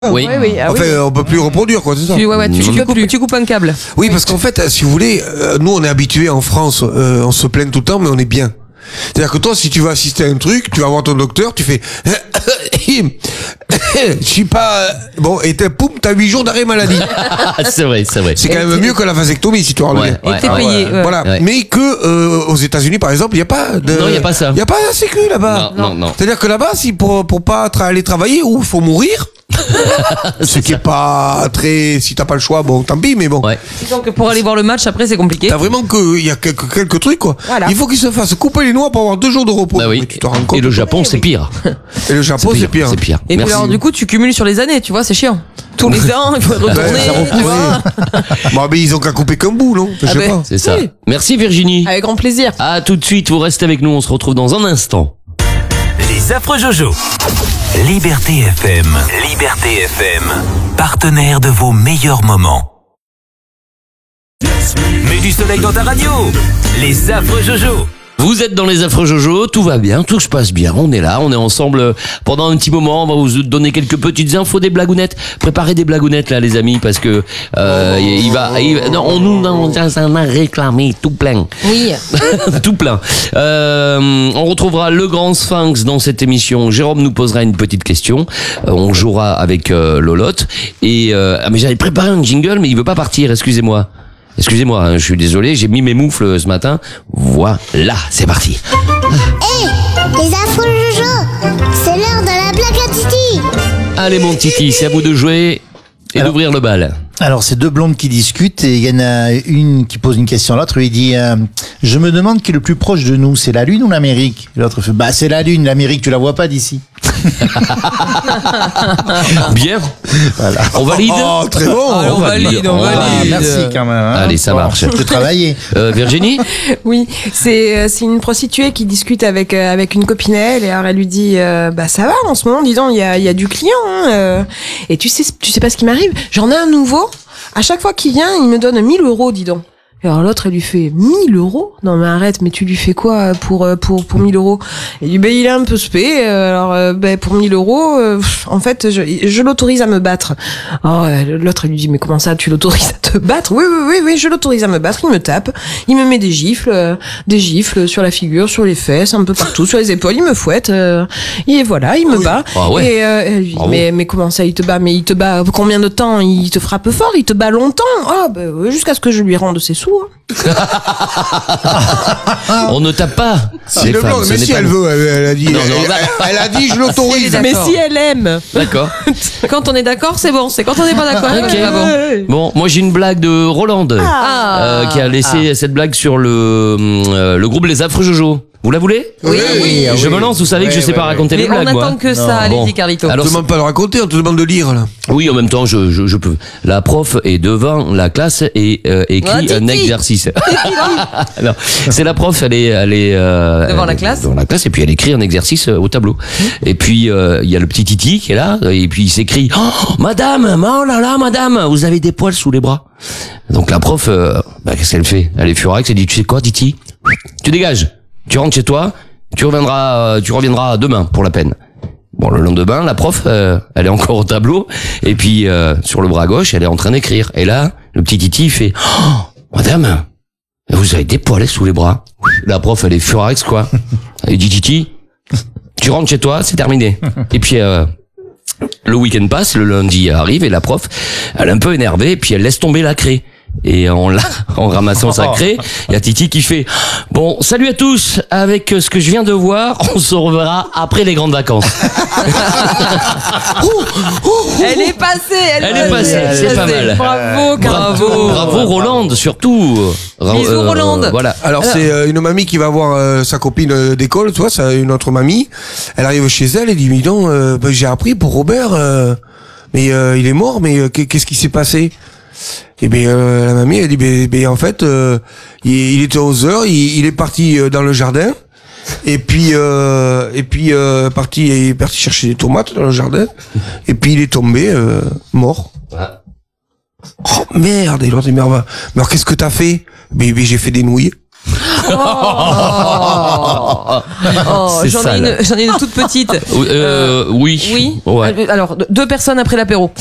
Oui. Enfin, on peut plus reproduire, quoi, c'est ça. Tu coupes un câble. Oui, parce qu'en fait, si vous voulez, nous, on est habitués en France, on se plaint tout le temps, mais on est bien. C'est-à-dire que toi, si tu vas assister à un truc, tu vas voir ton docteur, tu fais, je suis pas, bon, et poum, t'as 8 jours d'arrêt maladie. C'est vrai. C'est quand même mieux que la vasectomie, si tu vois. Ouais, Et t'es payé. Ouais. Voilà. Ouais. Mais que, aux États-Unis, par exemple, il y a pas de. Non, il y a pas ça. Il y a pas la sécu, là-bas. Non. C'est-à-dire que là-bas, si pour pas aller travailler, ou faut mourir. Ce qui est pas très, si t'as pas le choix, bon, tant pis, mais bon. Ouais. Donc pour aller voir le match, après, c'est compliqué. T'as vraiment il y a quelques trucs, quoi. Voilà. Il faut qu'ils se fassent couper les noix pour avoir 2 jours de repos. Bah oui. Mais tu te rends compte. Et le Japon, c'est pire. Et le Japon, c'est pire. C'est pire. Et puis Merci. alors, du coup, tu cumules sur les années, tu vois, c'est chiant. Tous les ans, il faut retourner, ça tu vois. Bon, mais ils ont qu'à couper qu'un bout, non? Je sais pas. C'est ça. Oui. Merci Virginie. Avec grand plaisir. À tout de suite, vous restez avec nous, on se retrouve dans un instant. Les affreux Jojo. Liberté FM. Liberté FM. Partenaire de vos meilleurs moments. Mets du soleil dans ta radio. Les affreux Jojo. Vous êtes dans les affreux Jojo, tout va bien, tout se passe bien, on est là, on est ensemble pendant un petit moment, on va vous donner quelques petites infos, des blagounettes. Préparez des blagounettes là les amis, parce que on a réclamé tout plein. Oui. Tout plein. On retrouvera le grand Sphinx dans cette émission. Jérôme nous posera une petite question. On jouera avec Lolotte. Et mais j'avais préparé un jingle, mais il veut pas partir. Excusez-moi, hein, je suis désolé, j'ai mis mes moufles ce matin. Voilà, c'est parti. Hey, les affreux Jojo, c'est l'heure de la blague à Titi. Allez mon Titi, c'est à vous de jouer et d'ouvrir le bal. Alors, c'est 2 blondes qui discutent et il y en a une qui pose une question à l'autre. Il dit je me demande qui est le plus proche de nous, c'est la Lune ou l'Amérique? L'autre fait c'est la Lune, l'Amérique tu la vois pas d'ici. Bien. Voilà. On valide. Oh, très bon. On valide. Merci quand même. Hein. Allez, ça marche. Je peux travailler. Virginie. Oui, c'est une prostituée qui discute avec une copine à elle, et alors elle lui dit ça va en ce moment, dis donc, il y a du client hein, et tu sais pas ce qui m'arrive, j'en ai un nouveau, à chaque fois qu'il vient il me donne 1 000 euros, dis donc. Et alors l'autre, elle lui fait 1 000 euros? Non mais arrête, mais tu lui fais quoi pour 1 000 euros? Et il dit il est un peu spé, alors pour 1 000 euros, en fait je l'autorise à me battre. Alors l'autre, elle lui dit mais comment ça tu l'autorises à te battre? Oui, je l'autorise à me battre, il me tape, il me met des gifles sur la figure, sur les fesses, un peu partout, sur les épaules, il me fouette, et voilà, il me bat. Ah ouais. Et elle lui dit mais comment ça il te bat? Mais il te bat combien de temps? Il te frappe fort, il te bat longtemps? Jusqu'à ce que je lui rende ses sous. On ne tape pas. C'est le blanc, mais si elle veut, elle a dit. Non, Elle a dit je l'autorise. Mais si elle aime. D'accord. Quand on est d'accord, c'est bon. C'est quand on n'est pas d'accord. Ok. c'est pas bon. Bon, moi j'ai une blague de Roland qui a laissé cette blague sur le groupe Les Affreux Jojo. Vous la voulez? Oui. Je me lance, vous savez que je sais pas raconter les Mais on blagues, moi. attend que ça. Bon. Allez-y, Carlito. Alors, On te demande pas de raconter, on te demande de lire, là. oui, en même temps, je peux. La prof est devant la classe et écrit Titi. un exercice. Non, c'est la prof, elle est Devant la classe. Devant la classe, et puis elle écrit un exercice au tableau. Et puis il y a le petit Titi qui est là, et puis il s'écrit Madame, oh là là, Madame, vous avez des poils sous les bras. Donc la prof, qu'est-ce qu'elle fait? Elle est furax, elle dit tu sais quoi, Titi? Tu dégages, tu rentres chez toi. Tu reviendras demain pour la peine. Bon, le lendemain, la prof, elle est encore au tableau, et puis sur le bras gauche, elle est en train d'écrire. Et là, le petit Titi fait Madame, vous avez des poils sous les bras. La prof, elle est furax, quoi. Elle dit Titi, tu rentres chez toi, c'est terminé. Et puis le week-end passe, le lundi arrive, et la prof, elle est un peu énervée, et puis elle laisse tomber la craie. Et en ramassant sa craie, il y a Titi qui fait bon, salut à tous, avec ce que je viens de voir, on se reverra après les grandes vacances. Elle est passée. Elle est passée, c'est pas mal. Bravo Roland, surtout. Bisous, Roland. Voilà. Alors c'est une mamie qui va voir sa copine d'école, tu vois, c'est une autre mamie. Elle arrive chez elle et dit mais donc j'ai appris pour Robert, mais il est mort, mais qu'est-ce qui s'est passé? Et la mamie elle dit en fait il était 11h, il est parti dans le jardin et puis il est parti chercher des tomates dans le jardin et puis il est tombé mort. Oh merde, et l'autre dit mais alors qu'est-ce que t'as fait? Mais j'ai fait des nouilles. Oh, C'est j'en ai sale. une toute petite. Oui. Oui. Ouais. Alors, 2 personnes après l'apéro.